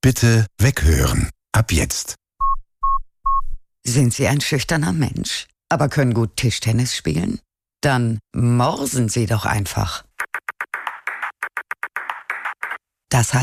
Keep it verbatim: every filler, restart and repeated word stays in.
Bitte weghören. Ab jetzt. Sind Sie ein schüchterner Mensch, aber können gut Tischtennis spielen? Dann morsen Sie doch einfach. Das heißt